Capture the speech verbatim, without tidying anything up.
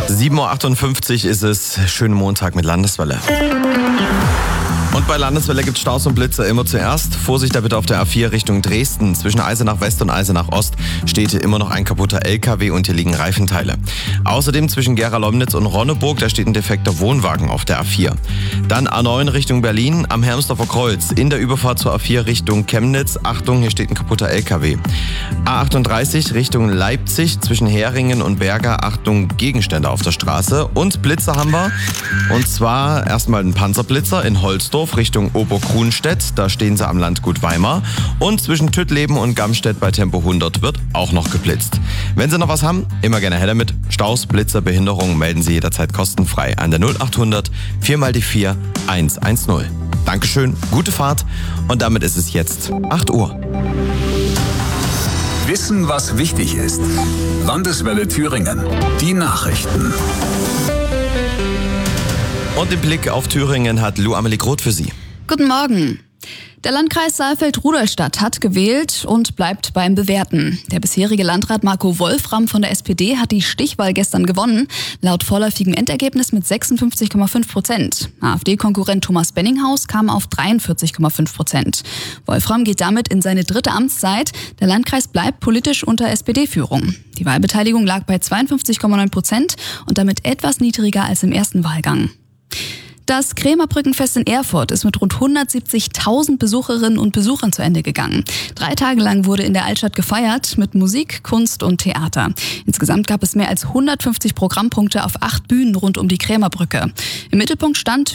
sieben Uhr achtundfünfzig ist es. Schönen Montag mit Landeswelle. Und bei Landeswelle gibt es Staus und Blitze immer zuerst. Vorsicht da bitte auf der A vier Richtung Dresden. Zwischen Eisenach West und Eisenach Ost steht hier immer noch ein kaputter L K W und hier liegen Reifenteile. Außerdem zwischen Gera-Lomnitz und Ronneburg, da steht ein defekter Wohnwagen auf der A vier. Dann A neun Richtung Berlin am Hermsdorfer Kreuz. In der Überfahrt zur A vier Richtung Chemnitz. Achtung, hier steht ein kaputter L K W. A achtunddreißig Richtung Leipzig zwischen Heringen und Berger. Achtung, Gegenstände auf der Straße. Und Blitzer haben wir. Und zwar erstmal ein Panzerblitzer in Holzdorf Richtung Obergrunstedt, da stehen sie am Landgut Weimar. Und zwischen Tüttleben und Gamstedt bei Tempo hundert wird auch noch geblitzt. Wenn Sie noch was haben, immer gerne her damit. Staus, Blitzer, Behinderungen melden Sie jederzeit kostenfrei an der null achthundert vier mal die vier eins eins null. Dankeschön, gute Fahrt und damit ist es jetzt acht Uhr. Wissen, was wichtig ist. Landeswelle Thüringen. Die Nachrichten. Und den Blick auf Thüringen hat Lou Amelie Groth für Sie. Guten Morgen. Der Landkreis Saalfeld-Rudolstadt hat gewählt und bleibt beim Bewerten. Der bisherige Landrat Marco Wolfram von der S P D hat die Stichwahl gestern gewonnen, laut vorläufigem Endergebnis mit sechsundfünfzig Komma fünf Prozent. AfD-Konkurrent Thomas Benninghaus kam auf dreiundvierzig Komma fünf Prozent. Wolfram geht damit in seine dritte Amtszeit. Der Landkreis bleibt politisch unter S P D-Führung. Die Wahlbeteiligung lag bei zweiundfünfzig Komma neun Prozent und damit etwas niedriger als im ersten Wahlgang. Das Krämerbrückenfest in Erfurt ist mit rund hundertsiebzigtausend Besucherinnen und Besuchern zu Ende gegangen. Drei Tage lang wurde in der Altstadt gefeiert mit Musik, Kunst und Theater. Insgesamt gab es mehr als hundertfünfzig Programmpunkte auf acht Bühnen rund um die Krämerbrücke. Im Mittelpunkt stand,